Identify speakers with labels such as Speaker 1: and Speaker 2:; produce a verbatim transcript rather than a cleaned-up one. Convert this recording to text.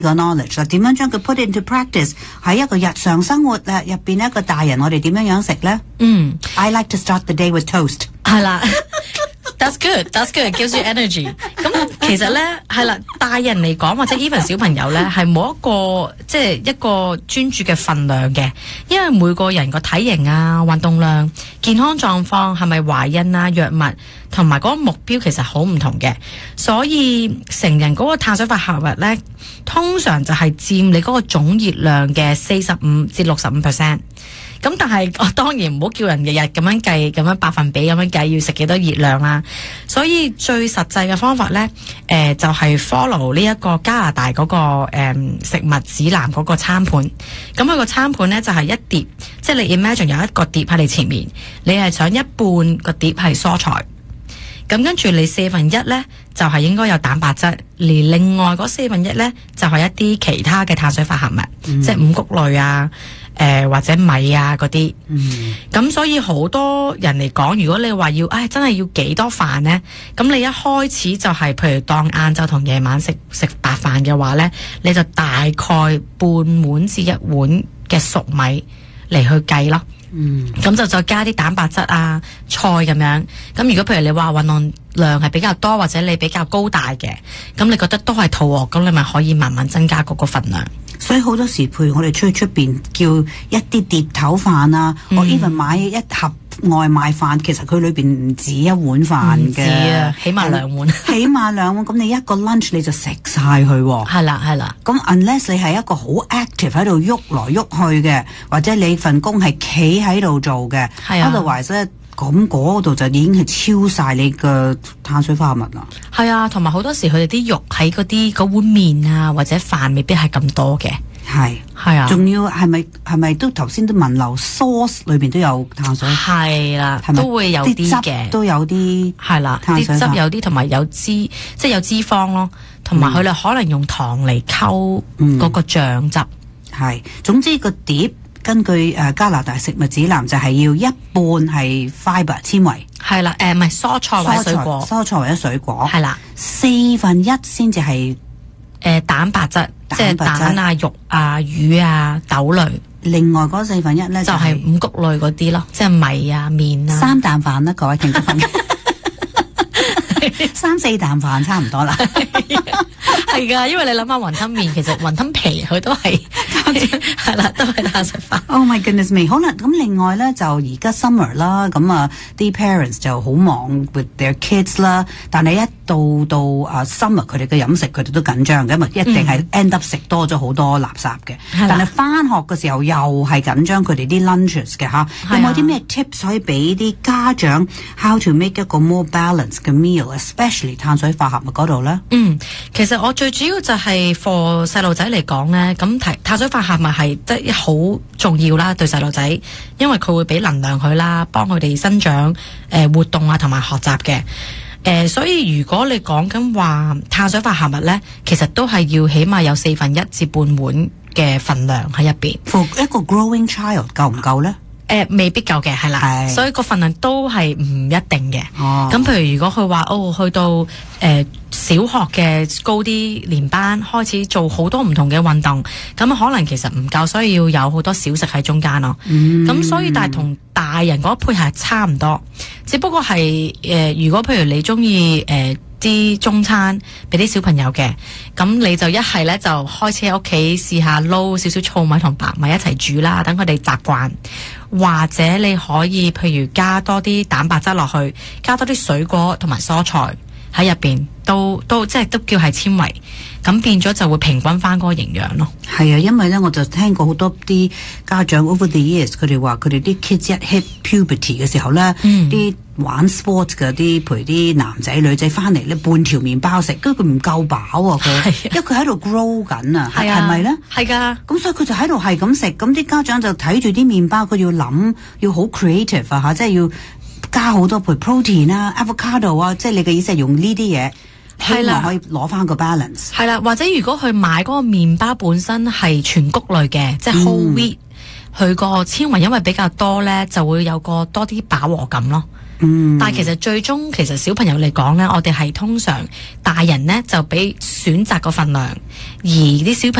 Speaker 1: 個 knowledge 啦，點樣將佢 put into practice 喺一個日常生活誒入邊一個大人，我哋點樣樣食咧？
Speaker 2: 嗯
Speaker 1: ，I like to start the day with toast。
Speaker 2: 係啦。That's good. That's good. It gives you energy. 咁其實咧係啦，大人嚟講或者 even 小朋友咧係冇一個即係一個專注嘅份量嘅，因為每個人個體型啊、運動量、健康狀況係咪懷孕啊、藥物同埋嗰個目標其實好唔同嘅，所以成人嗰個碳水化合物咧通常就係佔你嗰個總熱量嘅四十五至六十五 percent。咁但係我當然唔好叫人日日咁樣計，咁樣百分比咁樣計要食幾多熱量啦。所以最實際嘅方法咧，誒、呃、就係、是、follow 呢一個加拿大嗰、那個誒、嗯、食物指南嗰個餐盤。咁佢個餐盤咧就係、是、一碟，即係你 imagine 有一個碟喺你前面，你係想一半個碟係蔬菜，咁跟住你四分一咧就係、是、應該有蛋白質，而另外嗰四分一咧就係、是、一啲其他嘅碳水化合物，嗯、即係五穀類啊。誒、呃、或者米啊嗰啲，咁、嗯、所以好多人嚟講，如果你話要，唉、哎、真係要幾多飯呢？咁你一開始就係、是，譬如當晏晝同夜晚食食白飯嘅話呢，你就大概半碗至一碗嘅熟米嚟去計咯。嗯，咁就再加啲蛋白質啊、菜咁樣。咁如果譬如你話運動量係比較多，或者你比較高大嘅，咁你覺得都係肚餓，咁你咪可以慢慢增加嗰個份量。
Speaker 1: 所以好多時，譬如我哋出去出邊叫一啲碟頭飯啊，嗯、我 even 買一盒外賣飯，其實佢裏邊唔止一碗飯嘅，唔止啊，
Speaker 2: 起碼兩碗，
Speaker 1: 起碼兩碗。咁你一個 lunch 你就食晒佢喎。係
Speaker 2: 啦係啦。
Speaker 1: 咁 unless 你係一個好 active 喺度喐來喐去嘅，或者你份工係企喺度做嘅，otherwise咧。咁嗰度就已經係超晒你嘅碳水化合物啦。
Speaker 2: 係啊，同埋好多時佢哋啲肉喺嗰啲嗰碗麵啊或者飯未必係咁多嘅。
Speaker 1: 係
Speaker 2: 係啊，
Speaker 1: 仲要係咪係咪都頭先都問漏 sauce 裏邊都有碳水？
Speaker 2: 係啦，
Speaker 1: 係咪
Speaker 2: 都會有啲嘅，
Speaker 1: 都有啲
Speaker 2: 係啦，啲汁有啲同埋有脂，即係有脂肪咯，同埋佢哋可能用糖嚟溝嗰個醬汁。
Speaker 1: 係、嗯，總之個碟。根據誒加拿大食物指南就係要一半係 fibre 纖維，
Speaker 2: 係啦，誒唔係蔬菜或者水果，
Speaker 1: 蔬菜或者水果，
Speaker 2: 係啦，
Speaker 1: 四分一先至係
Speaker 2: 誒蛋白質，即係蛋啊、肉啊、魚啊、豆類。
Speaker 1: 另外嗰四分一咧
Speaker 2: 就係、是、五穀類嗰啲咯，即係米啊、麵啊。
Speaker 1: 三啖飯啦，各位聽眾朋友，三四啖飯差唔多啦。
Speaker 2: 係噶，因為你諗下雲吞麵，其實雲吞皮佢都係係啦，都係碳水化。
Speaker 1: Oh my goodness me！好啦，咁另外咧就而家 summer 啦，咁啊啲 parents 就好忙 with their kids 啦，但係一到到啊 summer 佢哋嘅飲食佢哋都緊張嘅，因為一定係 end up 食多咗好多垃圾嘅。嗯、但係翻學嘅時候又係緊張佢哋啲 lunches 嘅嚇，有冇啲咩 tips 可以俾啲家長 how to make 一個 more balanced 嘅 meal，especially 碳水化合物嗰度咧？
Speaker 2: 嗯，其實我最主要就係 for 細路仔嚟講咧，咁碳碳水化合物係即係好重要啦，對細路仔，因為佢會俾能量佢啦，幫佢哋生長、誒、呃、活動啊同埋學習嘅。誒、呃，所以如果你講緊話碳水化合物咧，其實都係要起碼有四分一至半碗嘅份量喺入邊。
Speaker 1: For 一個 growing child 夠唔夠咧？
Speaker 2: 誒、呃，未必夠嘅，係啦，所以個份量都係唔一定嘅。哦，咁譬如如果佢話哦，去到誒、呃、小學嘅高啲年班開始做好多唔同嘅運動，咁可能其實唔夠，所以要有好多小食喺中間咯。嗯，咁所以但係同大人嗰配合係差唔多，只不過係誒、呃，如果譬如你中意誒。呃啲中餐俾啲小朋友嘅，咁你就一係咧就開始喺屋企試下撈少少糙米同白米一齊煮啦，等佢哋習慣。或者你可以譬如加多啲蛋白質落去，加多啲水果同埋蔬菜喺入邊，都都即係都叫係纖維，咁變咗就會平均翻嗰個營養咯。
Speaker 1: 係啊，因為咧我就聽過好多啲家長 over the years，佢哋話佢哋啲 kids 一 hit puberty 嘅時候咧，啲、嗯、玩 sports 嘅啲陪啲男仔女仔翻嚟咧，半條麵包食，跟住佢唔夠飽啊佢，因為佢喺度 grow 緊啊，係咪咧？係噶，咁所以佢就喺度係咁食，咁啲家長就睇住啲麵包，佢要諗要好 creative 啊嚇，即係要加好多譬如 protein 啊、avocado 啊，即係你嘅意思係用呢啲嘢。希望可以攞翻個 balance。係啦，
Speaker 2: 或者如果佢買嗰個麵包本身係全穀類嘅，即係 whole wheat，佢個纖維因為比較多咧，就會有個多啲飽和感咯。
Speaker 1: 嗯，
Speaker 2: 但係其實最終其實小朋友嚟講咧，我哋係通常大人咧就俾選擇個份量，而啲小朋友